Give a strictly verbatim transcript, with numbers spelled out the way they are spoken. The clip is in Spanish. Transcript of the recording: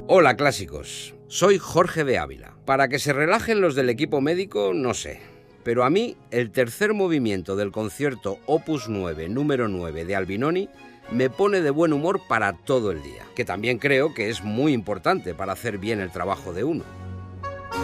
Hola clásicos, soy Jorge de Ávila. Para que se relajen los del equipo médico, no sé. Pero a mí, el tercer movimiento del concierto Opus nueve, número nueve de Albinoni, me pone de buen humor para todo el día, que también creo que es muy importante para hacer bien el trabajo de uno.